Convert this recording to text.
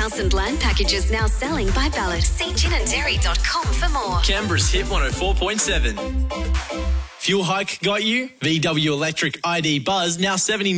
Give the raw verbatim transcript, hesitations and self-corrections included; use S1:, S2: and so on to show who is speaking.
S1: house and land packages now selling by ballot. See gin and dairy dot com for more.
S2: Canberra's Hit one oh four point seven. Fuel hike got you? V W Electric I D Buzz now seventy